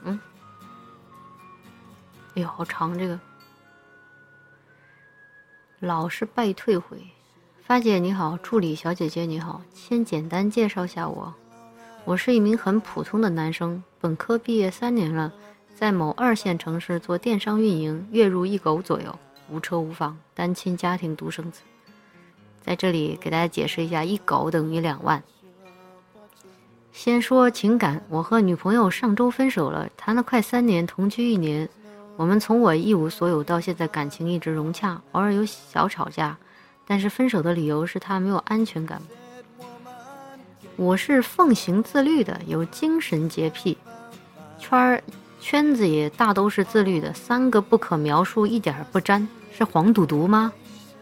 哎呦，好长这个。老是拜退回。发姐你好，助理小姐姐你好，先简单介绍下我。我是一名很普通的男生，本科毕业3年了，在某2线城市做电商运营，月入1狗左右，无车无房，单亲家庭独生子。在这里给大家解释一下，1狗等于2万。先说情感，我和女朋友上周分手了，谈了快3年，同居1年。我们从我一无所有到现在感情一直融洽，偶尔有小吵架，但是分手的理由是他没有安全感。我是奉行自律的，有精神洁癖，圈子也大都是自律的，3个不可描述一点不沾，是黄赌毒吗？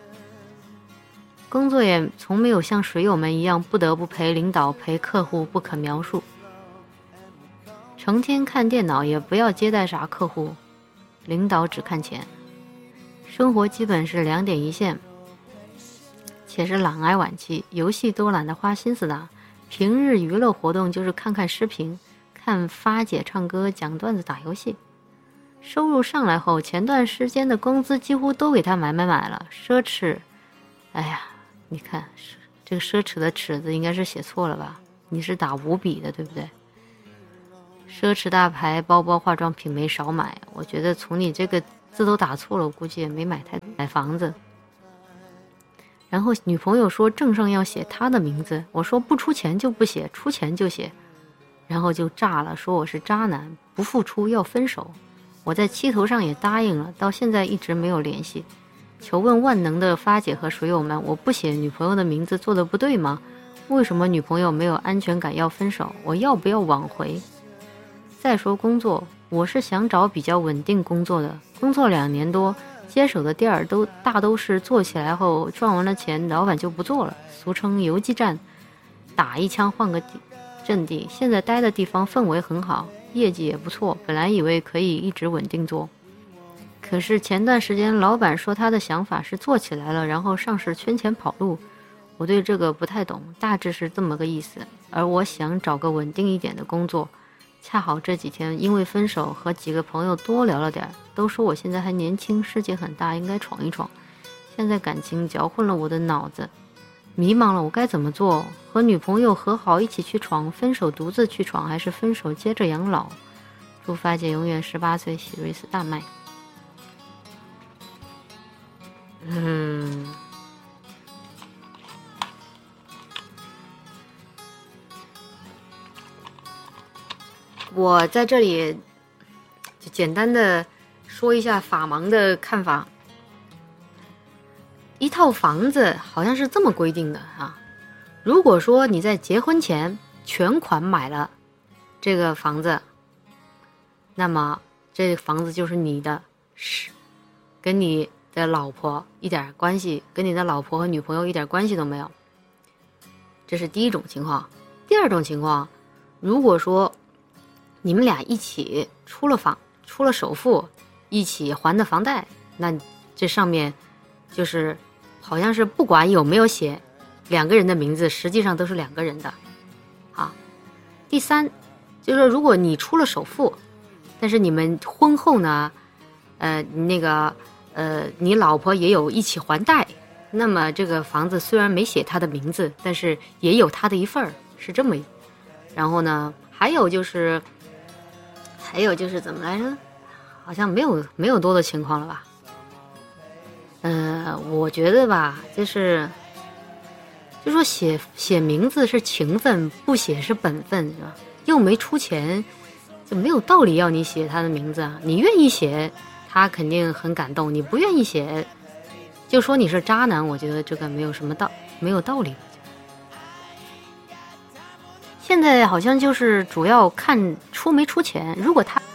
工作也从没有像水友们一样不得不陪领导陪客户不可描述，成天看电脑也不要接待啥客户，领导只看钱，生活基本是2点一线，且是懒癌晚期，游戏都懒得花心思打，平日娱乐活动就是看看视频，看发姐唱歌讲段子打游戏。收入上来后，前段时间的工资几乎都给他买了，奢侈。哎呀，你看这个奢侈的尺子应该是写错了吧，你是打5笔的对不对？奢侈大牌包包化妆品没少买，我觉得从你这个字都打错了，我估计也没买房子。然后女朋友说证上要写她的名字，我说不出钱就不写，出钱就写，然后就炸了，说我是渣男，不付出要分手。我在气头上也答应了，到现在一直没有联系。求问万能的发姐和水友们，我不写女朋友的名字做的不对吗？为什么女朋友没有安全感要分手？我要不要挽回？再说工作，我是想找比较稳定工作的，工作2年多，接手的店儿大都是做起来后赚完了钱，老板就不做了，俗称游击战，打一枪换个阵地。现在待的地方氛围很好，业绩也不错，本来以为可以一直稳定做，可是前段时间老板说他的想法是做起来了，然后上市圈钱跑路，我对这个不太懂，大致是这么个意思。而我想找个稳定一点的工作，恰好这几天因为分手和几个朋友多聊了点，都说我现在还年轻，世界很大，应该闯一闯。现在感情搅混了我的脑子，迷茫了，我该怎么做？和女朋友和好一起去闯，分手独自去闯，还是分手接着养老？祝发姐永远18岁，喜瑞斯大卖。我在这里就简单的说一下法盲的看法。一套房子好像是这么规定的啊，如果说你在结婚前全款买了这个房子，那么这房子就是你的，是跟你的老婆一点关系，跟你的老婆和女朋友一点关系都没有。这是第一种情况。第二种情况，如果说你们俩一起出了首付，一起还的房贷，那这上面就是好像是不管有没有写2个人的名字，实际上都是2个人的啊。第三就是说，如果你出了首付，但是你们婚后呢你老婆也有一起还贷，那么这个房子虽然没写他的名字，但是也有他的一份儿，是这么。然后呢还有就是怎么来着，好像没有多的情况了吧。我觉得吧，就说写名字是情分，不写是本分，是吧？又没出钱，就没有道理要你写他的名字啊。你愿意写，他肯定很感动；你不愿意写，就说你是渣男。我觉得这个没有道理。现在好像就是主要看出没出钱，如果他